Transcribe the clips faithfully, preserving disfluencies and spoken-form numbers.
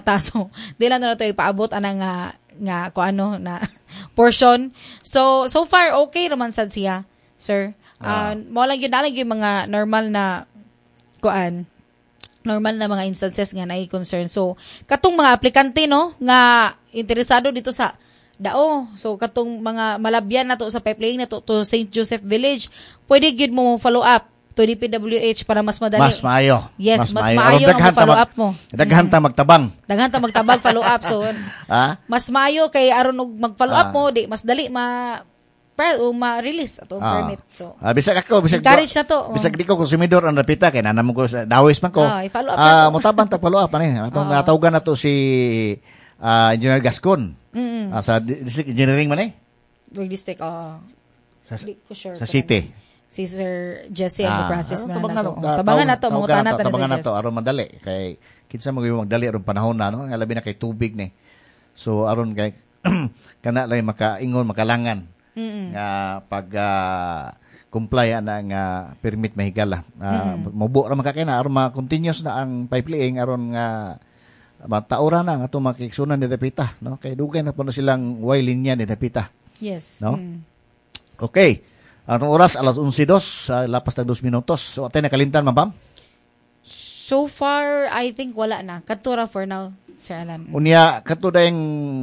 mata. So, di lang na ito ipaabot anang nga, nga kung ano na portion. So, so far, okay raman sad siya, sir. Uh, ah. Mo lang yun, nalang yung mga normal na kuan, normal na mga instances nga na concern. So, katong mga aplikante, no, nga interesado dito sa dao. So, katong mga malabyan na to sa pipeline na to, to Saint Joseph Village, pwede yun mo follow up to D P W H para mas madali. Mas maayo. Yes, mas, mas maayo ang follow up mo. Daghan ta magtabang. Daghan ta magtabang follow up. So, ah? Mas maayo kay aron og mag-follow up ah. mo, di mas dali ma pre, o ma-release ato ah. permit. So, ah, bisag ako, bisag encourage na to. Bisag di ko konsumidor ang napita kay nanamo ko sa dawis man ko. Ah, i-follow up ah, mo tabang ta follow up ani. Atong uh, tawagan na to si uh, Engineer Gascon. Mm-hmm. Uh, sa district engineering man eh. District uh, sa, sure, sa city. Si Sir Jesse ang ah, process man na. So, na, tabangan na to, mangutan na to. Tabangan na to, aron madali. Kay, kinsa magiging magdali aron panahon na, no? Labi na kay tubig ni. So, aron kay, kana lang makaingon, makalangan. Mm-hmm. Nga, pag, uh, comply na nga permit mahigala. Uh, mm-hmm. Mubo ra makakina, aron ma-continuous na ang pipelaying, aron nga, mataura na nga ito makiksunan ni Dapita. No? Kay dugay na po na silang way linya ni Dapita. Yes. No? Mm. Okay. Atong oras, alas onse dos, uh, lapas na dos minutos. So, atay nakalintan, ma'am? So far, I think wala na. Katura for now, Sir Alan. Unya, kato dahing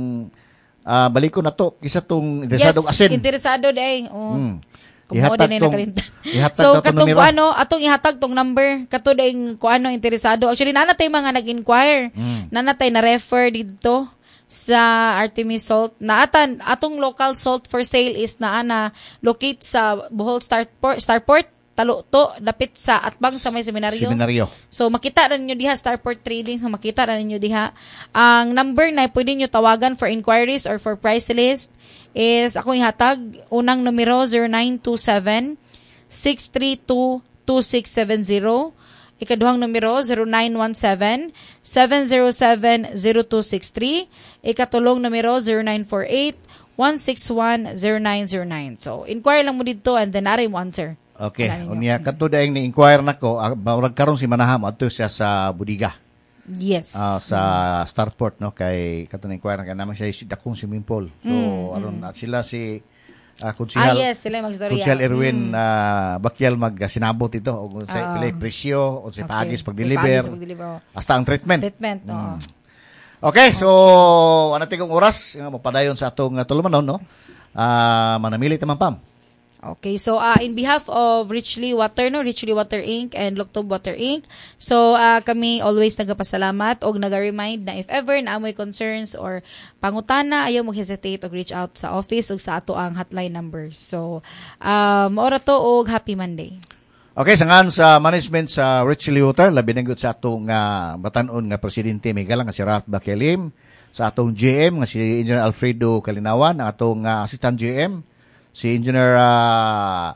uh, balik ko na to, kisa tong interesadong yes, asin. Yes, interesado dahing. Oh. Hmm. Kumuha din na nakalintan. So, katong ko ano, atong ihatag tong number, kato dahing ko ano, interesado. Actually, nanatay mga nag-inquire. Hmm. Nanatay na-refer dito sa Artemis Salt. Naatan, atong local salt for sale is na ana locate sa Bohol Starport, Starport Taluto, dapit sa Atbang sa may seminaryo. Seminaryo. So, makita na ninyo diha, Starport Trading, so makita na ninyo diha. Ang number na pwede nyo tawagan for inquiries or for price list is, ako ihatag, unang numero zero nine two seven, six three two, two six seven zero. Ikaduhang numero zero nine one seven, seven zero seven, zero two six three. Ikatulong numero zero nine four eight, one six one, zero nine zero nine. So, inquire lang mo dito and then nari mo answer. Okay. Unya, kato dahil ni-inquire na ko, marag karong si Manaham, ato siya sa Budiga. Yes. Uh, sa mm. Starport, no? Kay, kato na-inquire na kaya naman siya si Dakong Swimming Pool. So, mm. aron, at sila si uh, Kunsihal, ah, yes, sila magstorya. Kunsihal Erwin mm. uh, Bakyal mag-sinabot ito, o sa uh, presyo, o sa okay. pagis pag-deliver, si pag-deliver. Hasta ang treatment. Treatment, no. Mm. Okay, so, ano tigong oras, nga mapadayon sa atong uh, tulumanon, no? Uh, manamili tamang pam. Okay, so uh, in behalf of Richly Water, no, Richly Water Incorporated and Luktob Water Incorporated, so uh, kami always nagapasalamat o naga-remind na if ever na amoy concerns or pangutana, ayaw mag-hesitate o reach out sa office o sa ato ang hotline numbers. So, um, ora to og happy Monday. Okay, sangan sa management sa Richly Water, labi nanggut sa atong uh, batanon nga presidente Miguel nga si Ralph Bakelim, sa atong G M nga si Engineer Alfredo Kalinawan, ang atong uh, assistant G M si Engineer uh,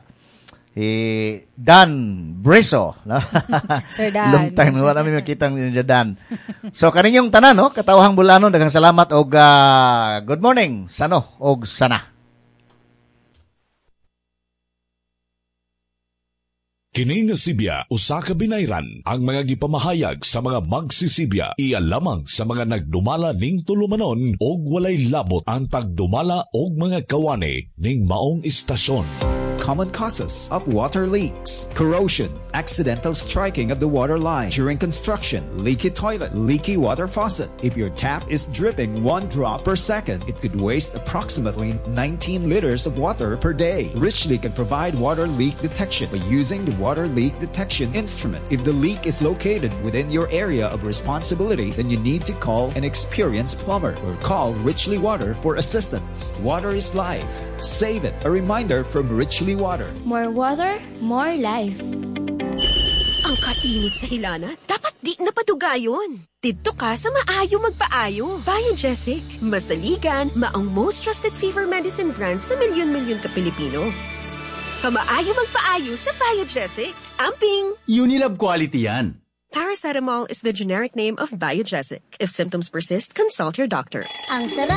eh, Dan Breso. Sir Dan. Long time wala namin makita ang Engineer Dan. So kaninyong tanan, no, katawhang bulanon, daghang salamat og uh, good morning sano og sana. Kini nga Sibya usa ka binayran ang mga gipamahayag sa mga magsisibya iya lamang sa mga nagdumala ning tulumanon og walay labot ang pagdumala og mga kawani ning maong istasyon. Common causes of water leaks: corrosion, accidental striking of the water line during construction, leaky toilet, leaky water faucet. If your tap is dripping one drop per second, it could waste approximately nineteen liters of water per day. Richly can provide water leak detection by using the water leak detection instrument. If the leak is located within your area of responsibility, then you need to call an experienced plumber or call Richly Water for assistance. Water is life. Save it. A reminder from Richly Water. More water, more life. Ang kainit sa hilana, dapat di napadugayon. Dito ka sa maayo magpaayo. Biogesic, masaligan, maong most trusted fever medicine brand sa milyon-milyon ka Pilipino. Kamaayo magpaayo sa Biogesic. Amping! Unilab quality yan. Paracetamol is the generic name of Biogesic. If symptoms persist, consult your doctor. Ang sarap!